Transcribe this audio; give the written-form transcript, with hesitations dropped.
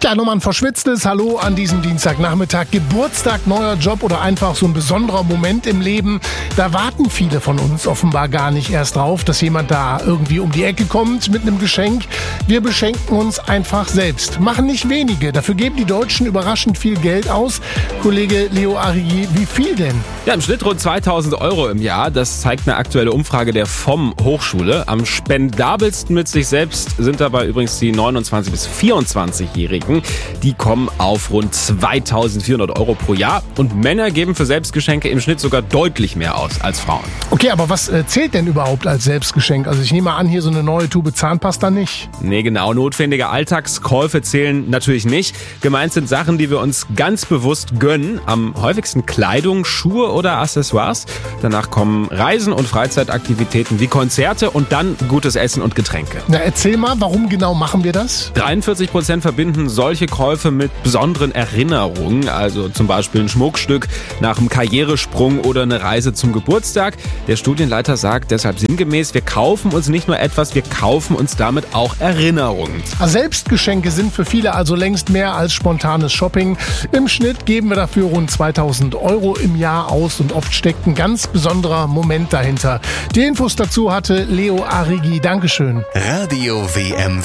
Ja, nochmal ein verschwitztes Hallo an diesem Dienstagnachmittag. Geburtstag, neuer Job oder einfach so ein besonderer Moment im Leben. Da warten viele von uns offenbar gar nicht erst drauf, dass jemand da irgendwie um die Ecke kommt mit einem Geschenk. Wir beschenken uns einfach selbst. Machen nicht wenige. Dafür geben die Deutschen überraschend viel Geld aus. Kollege Leo Arrighi, wie viel denn? Ja, im Schnitt rund 2.000 € im Jahr. Das zeigt eine aktuelle Umfrage der FOM Hochschule. Am spendabelsten mit sich selbst sind dabei übrigens die 29- bis 24-Jährigen. Die kommen auf rund 2.400 € pro Jahr. Und Männer geben für Selbstgeschenke im Schnitt sogar deutlich mehr aus als Frauen. Okay, aber was zählt denn überhaupt als Selbstgeschenk? Also ich nehme an, hier so eine neue Tube Zahnpasta nicht. Nee, genau. Notwendige Alltagskäufe zählen natürlich nicht. Gemeint sind Sachen, die wir uns ganz bewusst gönnen. Am häufigsten Kleidung, Schuhe oder Accessoires. Danach kommen Reisen und Freizeitaktivitäten wie Konzerte und dann gutes Essen und Getränke. Na, erzähl mal, warum genau machen wir das? 43% verbinden solche Käufe mit besonderen Erinnerungen. Also zum Beispiel ein Schmuckstück nach einem Karrieresprung oder eine Reise zum Geburtstag. Der Studienleiter sagt deshalb sinngemäß, wir kaufen uns nicht nur etwas, wir kaufen uns damit auch Erinnerungen. Selbstgeschenke sind für viele also längst mehr als spontanes Shopping. Im Schnitt geben wir dafür rund 2.000 € im Jahr aus und oft steckt ein ganz besonderer Moment dahinter. Die Infos dazu hatte Leo Arrighi. Dankeschön. Radio WM